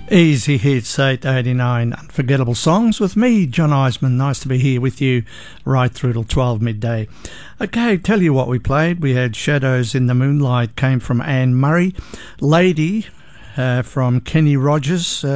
Easy Hits 889 Unforgettable Songs with me, John Eisman. Nice to be here with you right through till 12 midday. Okay, tell you what we played. We had Shadows in the Moonlight, came from Anne Murray. Lady from Kenny Rogers.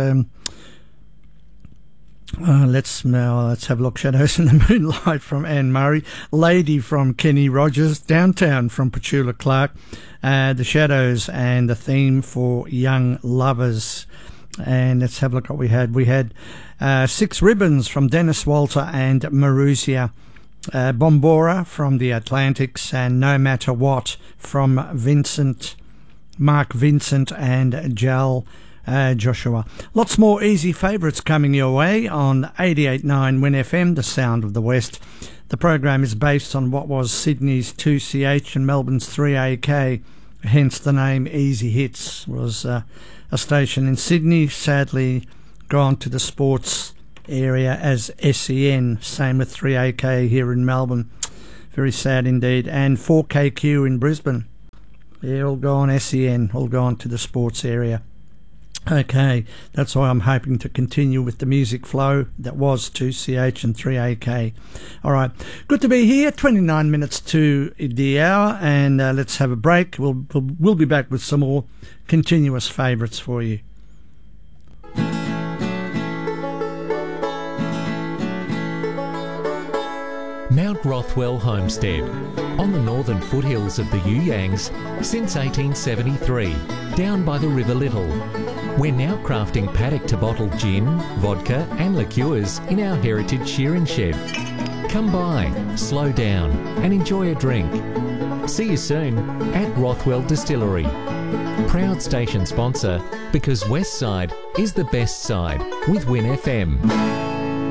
Let's have a look. Shadows in the Moonlight from Anne Murray. Lady from Kenny Rogers. Downtown from Petula Clark. The Shadows and the theme for Young Lovers. And let's have a look at what we had. We had Six Ribbons from Dennis Walter and Maruzia. Bombora from the Atlantics, and No Matter What from Mark Vincent and Jal Joshua. Lots more easy favourites coming your way on 88.9 Win FM, the sound of the West. The program is based on what was Sydney's 2CH and Melbourne's 3AK, hence the name Easy Hits. Was a station in Sydney, sadly gone to the sports area as SEN, same with 3AK here in Melbourne. Very sad indeed. And 4KQ in Brisbane. Yeah, all gone SEN, all gone to the sports area. Okay, that's why I'm hoping to continue with the music flow that was 2CH and 3AK. All right, good to be here. 29 minutes to the hour, and let's have a break. We'll be back with some more continuous favourites for you. Mount Rothwell Homestead, on the northern foothills of the You Yangs since 1873, down by the River Little. We're now crafting paddock-to-bottle gin, vodka and liqueurs in our heritage shearing shed. Come by, slow down and enjoy a drink. See you soon at Rothwell Distillery. Proud station sponsor, because Westside is the best side with Win FM.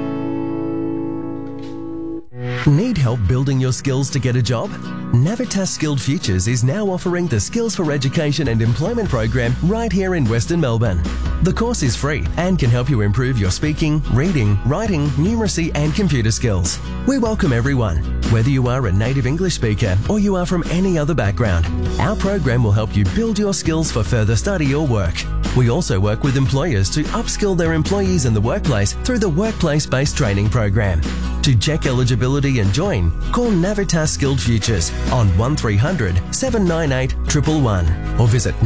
Need help building your skills to get a job? Navitas Skilled Futures is now offering the Skills for Education and Employment program right here in Western Melbourne. The course is free and can help you improve your speaking, reading, writing, numeracy and computer skills. We welcome everyone, whether you are a native English speaker or you are from any other background. Our program will help you build your skills for further study or work. We also work with employers to upskill their employees in the workplace through the Workplace-Based Training Program. To check eligibility and join, call Navitas Skilled Futures on 1300 798 111 or visit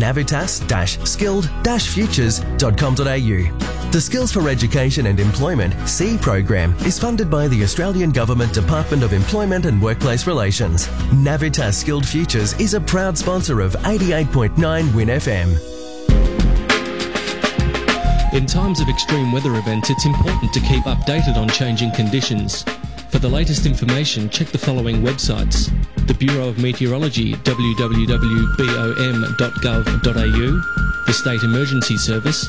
navitas-skilled-futures.com.au. The Skills for Education and Employment C program is funded by the Australian Government Department of Employment and Workplace Relations. Navitas Skilled Futures is a proud sponsor of 88.9 Win FM. In times of extreme weather events, it's important to keep updated on changing conditions. For the latest information, check the following websites: the Bureau of Meteorology, www.bom.gov.au, the State Emergency Service,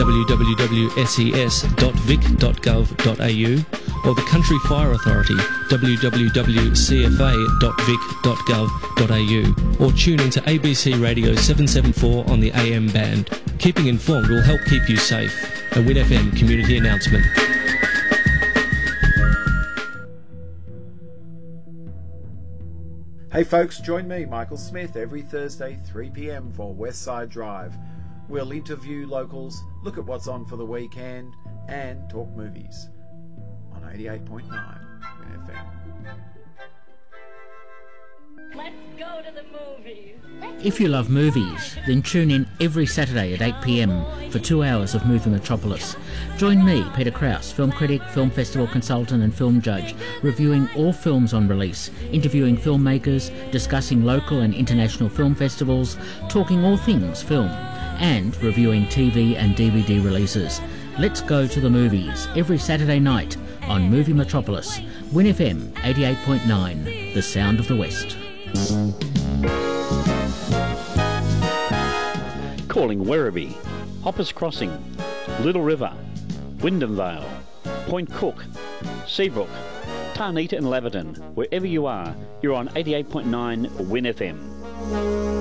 www.ses.vic.gov.au, or the Country Fire Authority, www.cfa.vic.gov.au, or tune into ABC Radio 774 on the AM band. Keeping informed will help keep you safe. A Win FM community announcement. Hey folks, join me, Michael Smith, every Thursday 3 p.m. for Westside Drive. We'll interview locals, look at what's on for the weekend, and talk movies on 88.9 FM. Let's go to the movies. If you love movies, then tune in every Saturday at 8 p.m. for 2 hours of Movie Metropolis. Join me, Peter Krause, film critic, film festival consultant and film judge, reviewing all films on release, interviewing filmmakers, discussing local and international film festivals, talking all things film, and reviewing TV and DVD releases. Let's go to the movies every Saturday night on Movie Metropolis. Win FM 88.9, the sound of the West. Calling Werribee, Hoppers Crossing, Little River, Wyndham Vale, Point Cook, Seabrook, Tarneeta and Laverton. Wherever you are, you're on 88.9 Win FM.